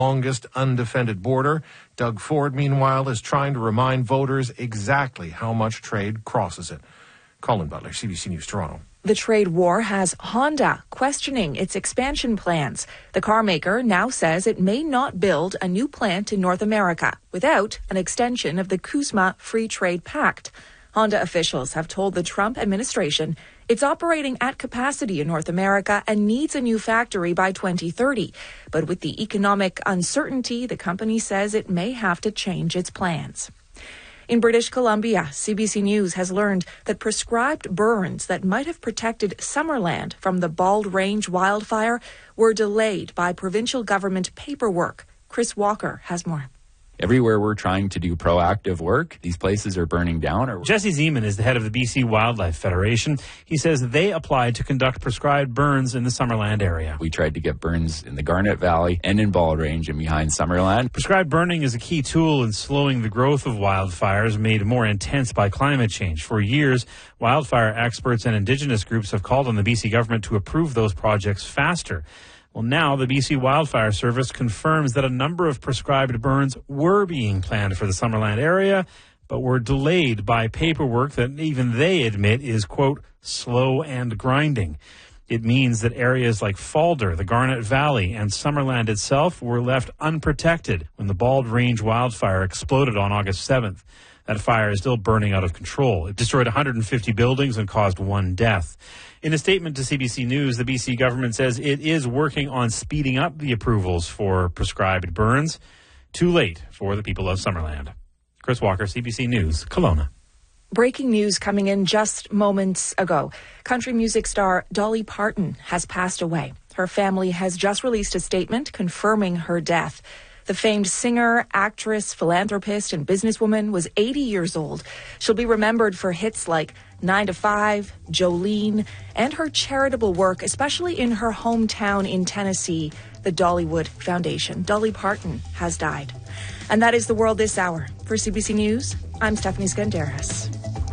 longest undefended border. Doug Ford, meanwhile, is trying to remind voters exactly how much trade crosses it. Colin Butler, CBC News, Toronto. The trade war has Honda questioning its expansion plans. The car maker now says it may not build a new plant in North America without an extension of the CUSMA Free Trade Pact. Honda officials have told the Trump administration it's operating at capacity in North America and needs a new factory by 2030. But with the economic uncertainty, the company says it may have to change its plans. In British Columbia, CBC News has learned that prescribed burns that might have protected Summerland from the Bald Range wildfire were delayed by provincial government paperwork. Chris Walker has more. Everywhere we're trying to do proactive work, these places are burning down. Jesse Zeman is the head of the BC Wildlife Federation. He says they applied to conduct prescribed burns in the Summerland area. We tried to get burns in the Garnet Valley and in Bald Range and behind Summerland. Prescribed burning is a key tool in slowing the growth of wildfires made more intense by climate change. For years, wildfire experts and Indigenous groups have called on the BC government to approve those projects faster. Well, now the BC Wildfire Service confirms that a number of prescribed burns were being planned for the Summerland area, but were delayed by paperwork that even they admit is, quote, slow and grinding. It means that areas like Falder, the Garnet Valley, and Summerland itself were left unprotected when the Bald Range wildfire exploded on August 7th. That fire is still burning out of control. It destroyed 150 buildings and caused one death. In a statement to CBC News, the BC government says it is working on speeding up the approvals for prescribed burns. Too late for the people of Summerland. Chris Walker, CBC News, Kelowna. Breaking news coming in just moments ago. Country music star Dolly Parton has passed away. Her family has just released a statement confirming her death. The famed singer, actress, philanthropist, and businesswoman was 80 years old. She'll be remembered for hits like 9 to 5, Jolene, and her charitable work, especially in her hometown in Tennessee, the Dollywood Foundation. Dolly Parton has died. And that is the world this hour. For CBC News, I'm Stephanie Skandaris.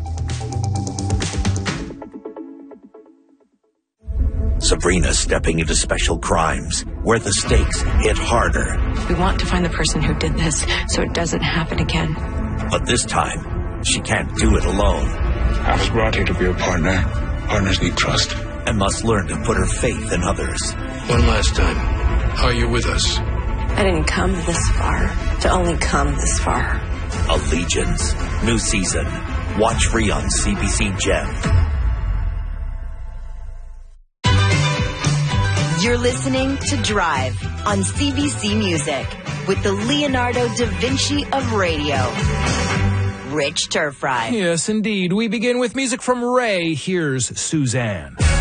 Sabrina's stepping into special crimes, where the stakes hit harder. We want to find the person who did this so it doesn't happen again. But this time, she can't do it alone. I was brought here to be a partner. Partners need trust. And must learn to put her faith in others. One last time, are you with us? I didn't come this far to only come this far. Allegiance. New season. Watch free on CBC Gem. You're listening to Drive on CBC Music with the Leonardo da Vinci of radio, Rich Turfry. Yes, indeed. We begin with music from Ray. Here's Suzanne.